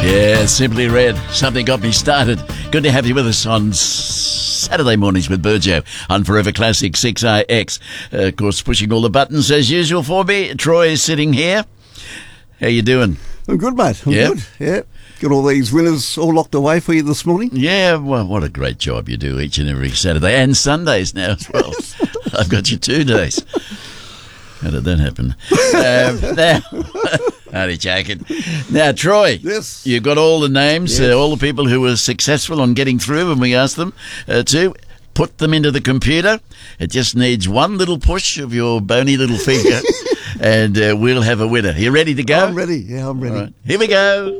Yeah, Simply Red. Something got me started. Good to have you with us on Saturday mornings with Burjo on Forever Classic 6IX. Of course, pushing all the buttons as usual for me. Troy is sitting here. How you doing? I'm good, mate. I'm good. Yeah. Got all these winners all locked away for you this morning. Yeah, well, what a great job you do each and every Saturday and Sundays now as well. I've got you 2 days. How did that happen? Now, howdy, jacket. Now, Troy. Yes. You got all the names, Yes. all the people who were successful on getting through when we asked them to put them into the computer. It just needs one little push of your bony little finger, and we'll have a winner. You ready to go? I'm ready. Yeah, I'm ready. All right. Here we go.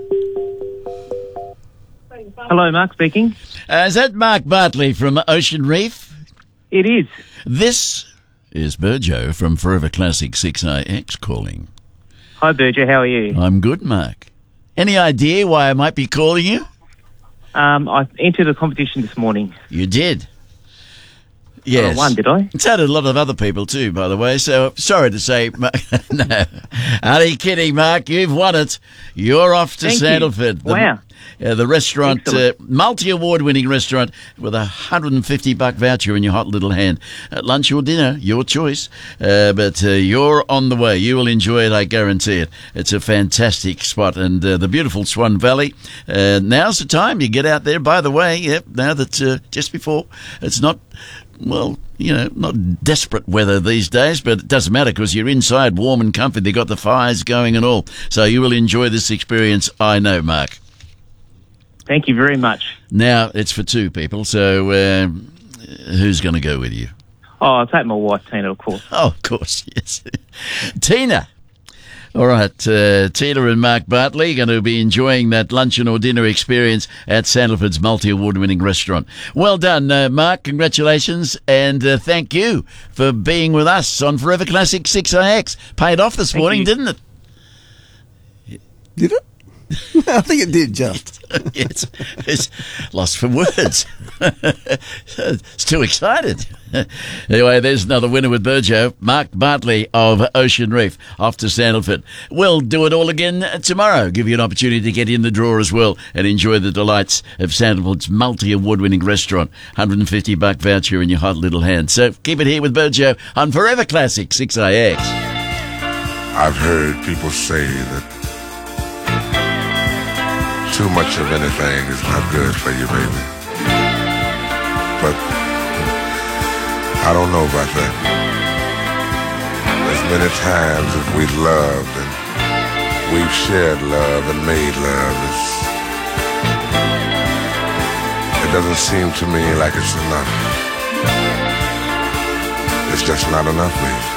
Hello, Mark speaking. Is that Mark Bartley from Ocean Reef? It is. This is Burjo from Forever Classic 6IX calling. Hi, Burjo. How are you? I'm good, Mark. Any idea why I might be calling you? I entered a competition this morning. You did? Yes. I won, did I? So did a lot of other people too, by the way. So sorry to say, no. Only kidding, Mark. You've won it. You're off to Thank you. Sandalford. Wow. The restaurant, Excellent. multi-award-winning restaurant with $150 voucher in your hot little hand. Lunch or dinner, your choice. But you're on the way. You will enjoy it, I guarantee it. It's a fantastic spot. And the beautiful Swan Valley. Now's the time you get out there. By the way, now that just before, it's not... Well, not desperate weather these days, but it doesn't matter because you're inside warm and comfy. They've got the fires going and all. So you will enjoy this experience, I know, Mark. Thank you very much. Now, it's for 2 people, so who's going to go with you? Oh, I'll take my wife, Tina, of course. Oh, of course, yes. Tina. All right, Tina and Mark Bartley are going to be enjoying that luncheon or dinner experience at Sandalford's multi-award-winning restaurant. Well done, Mark. Congratulations, and thank you for being with us on Forever Classic 6IX. Paid off this morning, didn't it? Did it? I think it did just. it's lost for words. It's too excited. Anyway, there's another winner with Burjo, Mark Bartley of Ocean Reef, off to Sandalford. We'll do it all again tomorrow. Give you an opportunity to get in the draw as well and enjoy the delights of Sandalford's multi-award-winning restaurant. $150 voucher in your hot little hand. So keep it here with Burjo on Forever Classic 6IX. I've heard people say that too much of anything is not good for you, baby. But I don't know about that. As many times as we've loved and we've shared love and made love, it doesn't seem to me like it's enough. It's just not enough, baby.